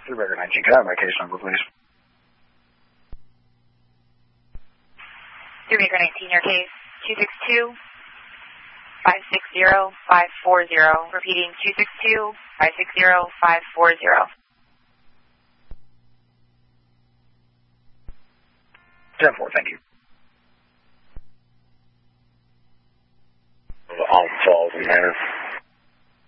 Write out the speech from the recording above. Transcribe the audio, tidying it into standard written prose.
Record 19, can I have my case number, please? Record 19, your case, 262-560-540. Repeating, 262-560-540. 10-4, thank you. Alton Falls, Manor.